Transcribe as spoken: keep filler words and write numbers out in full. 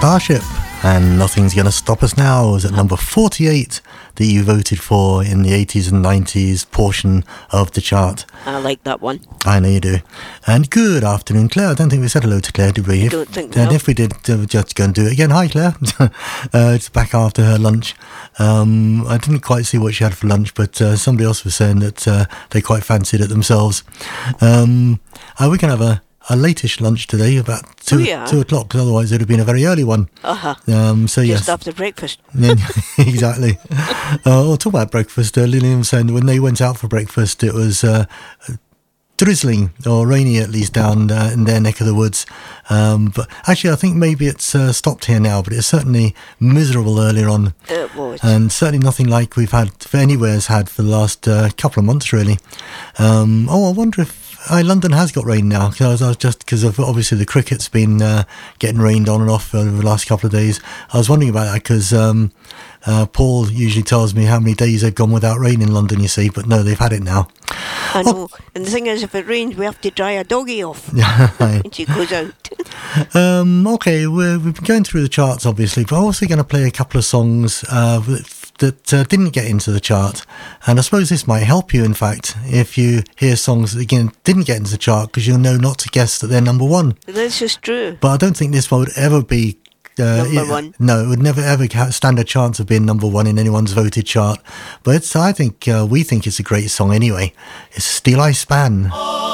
Starship, and Nothing's Gonna Stop Us Now is at number forty-eight that you voted for in the eighties and nineties portion of the chart. I like that one. I know you do. And good afternoon, Claire. I don't think we said hello to Claire, did we? I If, don't think and so. if we did, uh, we're just going to do it again. Hi, Claire. uh, it's back after her lunch. Um, I didn't quite see what she had for lunch, but uh, somebody else was saying that uh, they quite fancied it themselves. Um, uh, we can have a a latish lunch today, about two, Oh, yeah. two o'clock, because otherwise it would have been a very early one. Uh-huh. Um, so Just yes, after breakfast. yeah, exactly. Uh, well, talk about breakfast. Uh, Lillian was saying when they went out for breakfast, it was uh, drizzling or rainy, at least down uh, in their neck of the woods. Um, but actually, I think maybe it's uh, stopped here now. But it's certainly miserable earlier on, It was. and certainly nothing like we've had anywhere's had for the last uh, couple of months, really. Um, oh, I wonder if. Uh, London has got rain now, because I was just because of obviously the cricket's been uh, getting rained on and off over the last couple of days. I was wondering about that because um, uh, Paul usually tells me how many days they've gone without rain in London, you see, but no, they've had it now. I know. And the thing is, if it rains, we have to dry a doggy off. Yeah. And she goes out. um, okay, we're, we've been going through the charts, obviously, but I'm also going to play a couple of songs uh, that, that uh, didn't get into the chart. And I suppose this might help you, in fact, if you hear songs that, again, didn't get into the chart, because you'll know not to guess that they're number one. This is true. But I don't think this one would ever be Uh, Number it- one. No, it would never ever ha- stand a chance of being number one in anyone's voted chart. But it's, I think uh, we think it's a great song anyway. It's Steel Eye Span.